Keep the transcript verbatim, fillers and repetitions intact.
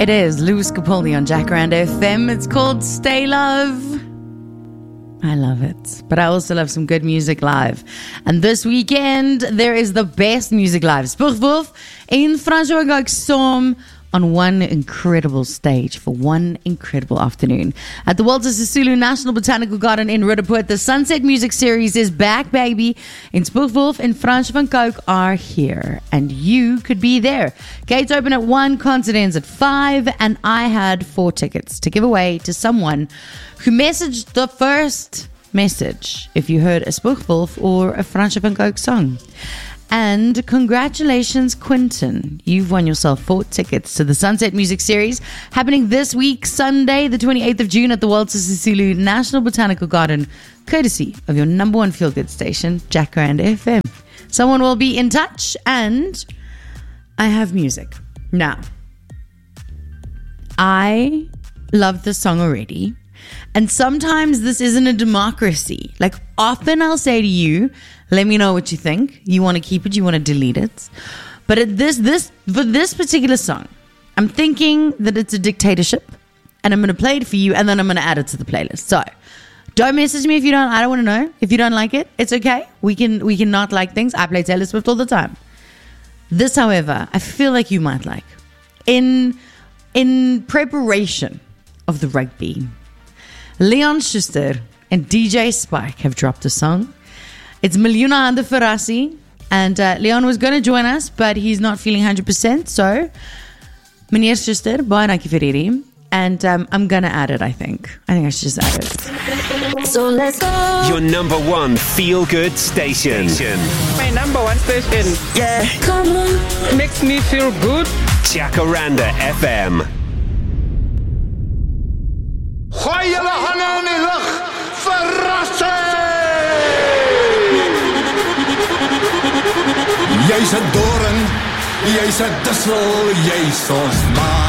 It is Lewis Capaldi on Jacaranda F M. It's called Stay Love. I love it. But I also love some good music live. And this weekend, there is the best music live. Spoegwolf en François Gok saam on one incredible stage for one incredible afternoon. At the Walter Sisulu National Botanical Garden in Roodepoort, the Sunset Music Series is back, baby. And Spoegwolf and Frans van Cooke are here. And you could be there. Gates open at one, concert ends at five, and I had four tickets to give away to someone who messaged the first message if you heard a Spoegwolf or a Frans van Cooke song. And congratulations, Quinton. You've won yourself four tickets to the Sunset Music Series happening this week, Sunday, the twenty-eighth of June at the Walter Sisulu National Botanical Garden, courtesy of your number one feel-good station, Jacaranda F M. Someone will be in touch, and I have music. Now, I love this song already, and sometimes this isn't a democracy. Like, often I'll say to you, let me know what you think. You want to keep it, you want to delete it. But at this, this, for this particular song, I'm thinking that it's a dictatorship, and I'm going to play it for you, and then I'm going to add it to the playlist. So, don't message me if you don't, I don't want to know. If you don't like it, it's okay. We can, we can not like things. I play Taylor Swift all the time. This, however, I feel like you might like. In, in preparation of the rugby, Leon Schuster and D J Spike have dropped a song. It's Miljoene Hande vir Rassie, and uh, Leon was going to join us, but he's not feeling one hundred percent, so meneer Schuster, baie dankie vir hierdie, and um, I'm going to add it, I think. I think I should just add it. So let's go. Your number one feel-good station. My number one station. Yeah. Come on. Makes me feel good. Jacaranda F M. Gooi julle hande in die lug vir Rassie! Jy's 'n doring, jy's 'n dussel, jy's ons man.